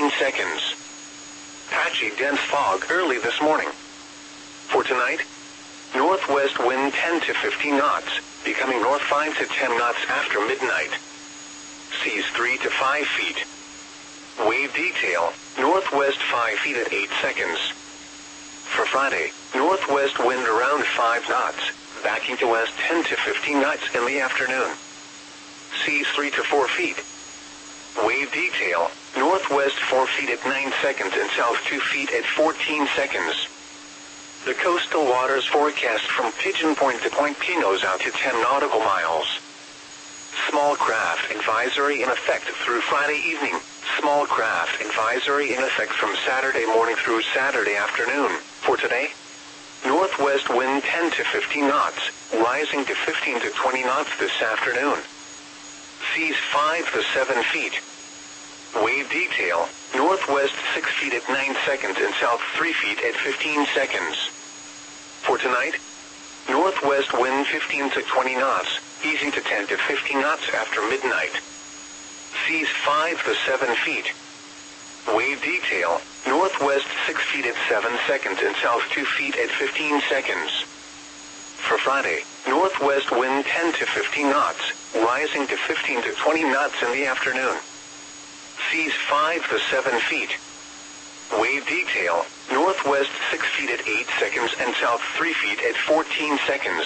15 seconds. Patchy dense fog early this morning. For tonight, northwest wind 10 to 15 knots, becoming north 5 to 10 knots after midnight. Seas 3 to 5 feet. Wave detail, northwest 5 feet at 8 seconds. For Friday, northwest wind around 5 knots, backing to west 10 to 15 knots in the afternoon. Seas 3 to 4 feet. Wave detail, northwest 4 feet at 9 seconds and south 2 feet at 14 seconds. The coastal waters forecast from Pigeon Point to Point Pinos out to 10 nautical miles. Small craft advisory in effect through Friday evening. Small craft advisory in effect from Saturday morning through Saturday afternoon. For today, northwest wind 10 to 15 knots, rising to 15 to 20 knots this afternoon. Seas 5 to 7 feet. Wave detail, northwest 6 feet at 9 seconds and south 3 feet at 15 seconds. For tonight, northwest wind 15 to 20 knots, easing to 10 to 15 knots after midnight. Seas 5 to 7 feet. Wave detail, northwest 6 feet at 7 seconds and south 2 feet at 15 seconds. For Friday, northwest wind 10 to 15 knots, rising to 15 to 20 knots in the afternoon. Seas 5 to 7 feet. Wave detail, northwest 6 feet at 8 seconds and south 3 feet at 14 seconds.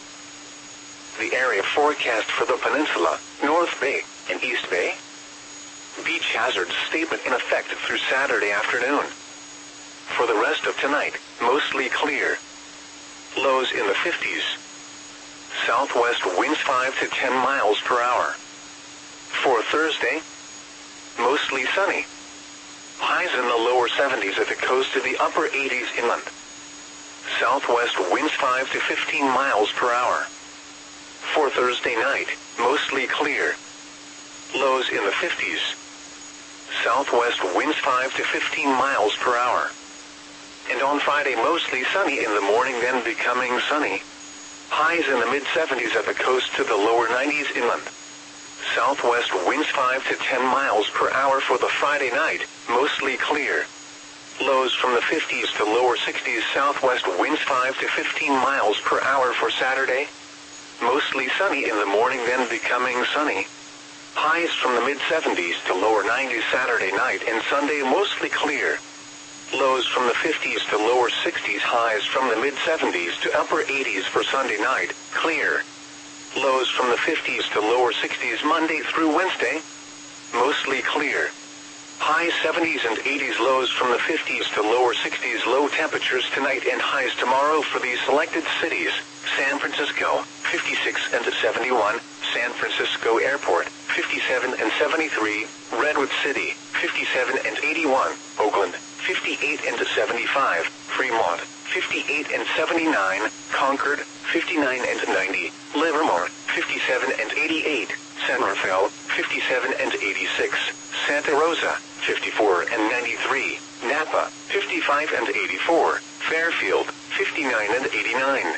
The area forecast for the peninsula, North Bay and East Bay. Beach hazard statement in effect through Saturday afternoon. For the rest of tonight, mostly clear. Lows in the 50s. Southwest winds 5 to 10 miles per hour. For Thursday, mostly sunny. Highs in the lower 70s at the coast to the upper 80s inland. Southwest winds 5 to 15 miles per hour. For Thursday night, mostly clear. Lows in the 50s. Southwest winds 5 to 15 miles per hour. And on Friday, mostly sunny in the morning, then becoming sunny. Highs in the mid-70s at the coast to the lower 90s inland. Southwest winds 5 to 10 miles per hour for the Friday night, mostly clear. Lows from the 50s to lower 60s. Southwest winds 5 to 15 miles per hour for Saturday. Mostly sunny in the morning, then becoming sunny. Highs from the mid-70s to lower 90s Saturday night and Sunday, mostly clear. Lows from the 50s to lower 60s. Highs from the mid-70s to upper 80s for Sunday night, clear. Lows from the 50s to lower 60s Monday through Wednesday, mostly clear. Highs 70s and 80s. Lows from the 50s to lower 60s. Low temperatures tonight and highs tomorrow for these selected cities. San Francisco, 56 and 71. San Francisco Airport, 57 and 73. Redwood City, 57 and 81. Oakland, 58 and 75. Fremont, 58 and 79. Concord, 59 and 90. Livermore, 57 and 88. San Rafael, 57 and 86. Santa Rosa, 54 and 93. Napa, 55 and 84. Fairfield, 59 and 89.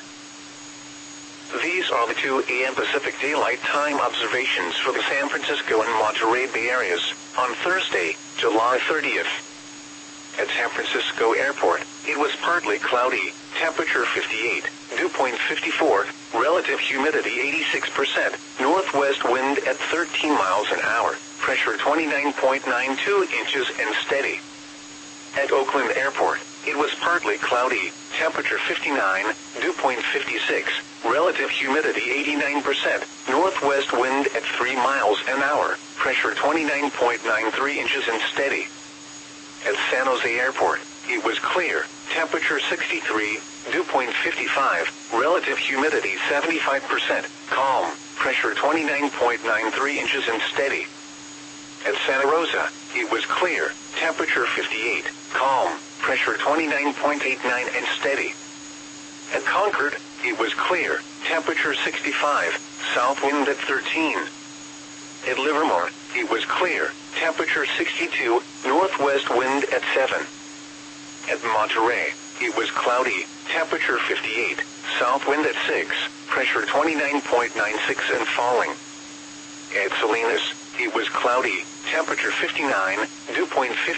These are the 2 a.m. Pacific Daylight Time observations for the San Francisco and Monterey Bay areas on Thursday, July 30th. At San Francisco Airport, it was partly cloudy, temperature 58, dew point 54, relative humidity 86%, northwest wind at 13 miles an hour, pressure 29.92 inches and steady. At Oakland Airport, it was partly cloudy, temperature 59, dew point 56, relative humidity 89%, northwest wind at 3 miles an hour, pressure 29.93 inches and steady. At San Jose Airport, it was clear, temperature 63, dew point 55, relative humidity 75%, calm, pressure 29.93 inches and steady. At Santa Rosa, it was clear, temperature 58, calm, pressure 29.89 and steady. At Concord, it was clear, temperature 65, south wind at 13. At Livermore, it was clear, temperature 62, northwest wind at 7. At Monterey, it was cloudy, temperature 58, south wind at 6, pressure 29.96 and falling. At Salinas, it was cloudy, temperature 59, dew point 50.